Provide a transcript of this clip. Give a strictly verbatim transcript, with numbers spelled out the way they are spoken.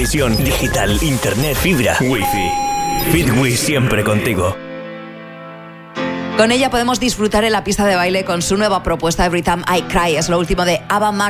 televisión, digital, internet, fibra, wifi. Fitwi siempre contigo. Con ella podemos disfrutar en la pista de baile con su nueva propuesta Every Time I Cry. Es lo último de Ava Max.